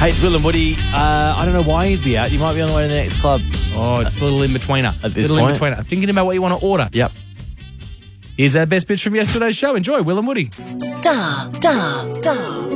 Hey, it's Will and Woody. I don't know why you'd be out. You might be on the way to the next club. Oh, it's a little in-betweener. At this little point. in-betweener. Thinking about what you want to order. Yep. Here's our best bits from yesterday's show. Enjoy, Will and Woody. Star.